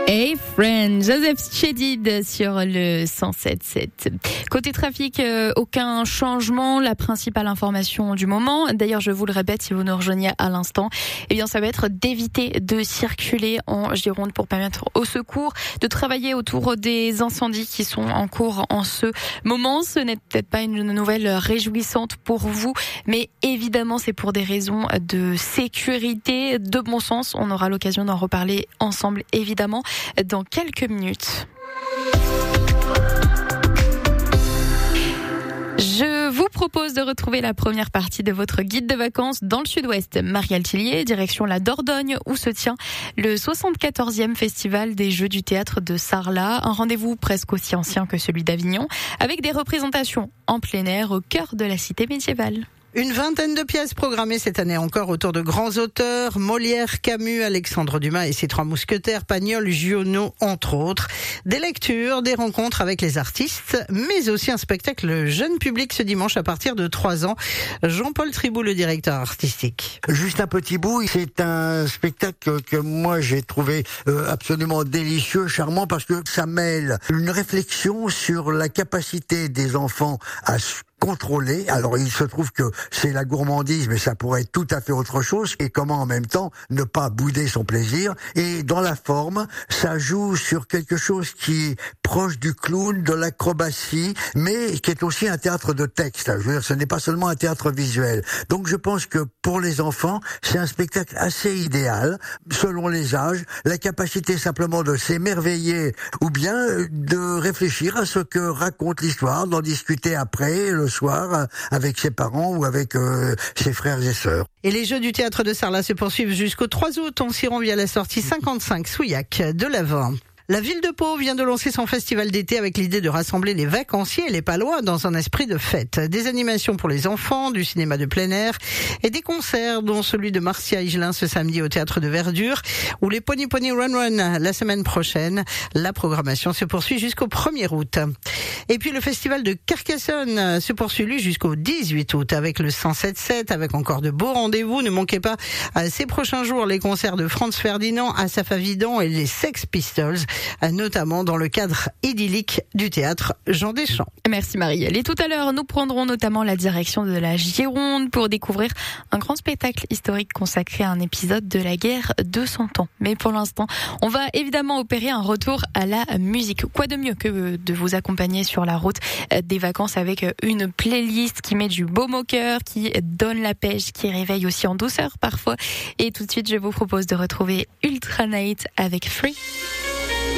Hey friend, Joseph Chédid sur le 107.7. Côté trafic, aucun changement. La principale information du moment, d'ailleurs je vous le répète si vous nous rejoignez à l'instant, eh bien ça va être d'éviter de circuler en Gironde pour permettre aux secours de travailler autour des incendies qui sont en cours en ce moment. Ce n'est peut-être pas une nouvelle réjouissante pour vous, mais évidemment c'est pour des raisons de sécurité, de bon sens. On aura l'occasion d'en reparler ensemble évidemment dans quelques minutes. Je vous propose de retrouver la première partie de votre guide de vacances dans le sud-ouest. Marielle Tillier, direction la Dordogne, où se tient le 74e festival des Jeux du théâtre de Sarlat. Un rendez-vous presque aussi ancien que celui d'Avignon, avec des représentations en plein air au cœur de la cité médiévale. Une vingtaine de pièces programmées cette année encore autour de grands auteurs, Molière, Camus, Alexandre Dumas et ses trois mousquetaires, Pagnol, Giono, entre autres. Des lectures, des rencontres avec les artistes, mais aussi un spectacle jeune public ce dimanche à partir de 3 ans. Jean-Paul Tribou, le directeur artistique. Juste un petit bout, c'est un spectacle que moi j'ai trouvé absolument délicieux, charmant, parce que ça mêle une réflexion sur la capacité des enfants à contrôler. Alors il se trouve que c'est la gourmandise, mais ça pourrait être tout à fait autre chose, et comment en même temps ne pas bouder son plaisir. Et dans la forme, ça joue sur quelque chose qui est proche du clown, de l'acrobatie, mais qui est aussi un théâtre de texte. Je veux dire, ce n'est pas seulement un théâtre visuel. Donc je pense que pour les enfants, c'est un spectacle assez idéal, selon les âges, la capacité simplement de s'émerveiller, ou bien de réfléchir à ce que raconte l'histoire, d'en discuter après, le soir, avec ses parents ou avec ses frères et sœurs. Et les Jeux du théâtre de Sarlat se poursuivent jusqu'au 3 août. On s'y rend via la sortie 55 Souillac de l'Avent. La ville de Pau vient de lancer son festival d'été avec l'idée de rassembler les vacanciers et les Palois dans un esprit de fête. Des animations pour les enfants, du cinéma de plein air et des concerts, dont celui de Marcia Higelin ce samedi au Théâtre de Verdure ou les Pony Pony Run Run la semaine prochaine. La programmation se poursuit jusqu'au 1er août. Et puis le festival de Carcassonne se poursuit lui jusqu'au 18 août avec le 107.7, avec encore de beaux rendez-vous. Ne manquez pas ces prochains jours les concerts de Franz Ferdinand, Asaf Avidan et les Sex Pistols, notamment dans le cadre idyllique du théâtre Jean Deschamps. Merci Marielle. Et tout à l'heure, nous prendrons notamment la direction de la Gironde pour découvrir un grand spectacle historique consacré à un épisode de la guerre de 100 ans. Mais pour l'instant, on va évidemment opérer un retour à la musique. Quoi de mieux que de vous accompagner sur la route des vacances avec une playlist qui met du baume au cœur, qui donne la pêche, qui réveille aussi en douceur parfois. Et tout de suite, je vous propose de retrouver Ultra Night avec Free.